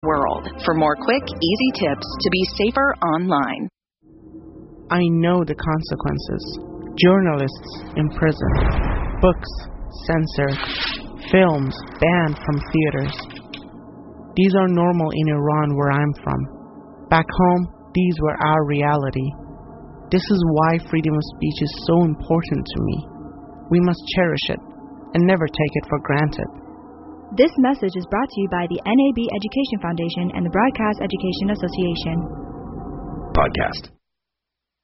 world. For more quick, easy tips to be safer online. I know the consequences. Journalists imprisoned, books censored, films banned from theaters. These are normal in Iran, where I'm from. Back home, these were our reality. This is why freedom of speech is so important to me. We must cherish it and never take it for granted. This message is brought to you by the NAB Education Foundation and the Broadcast Education Association. Podcast.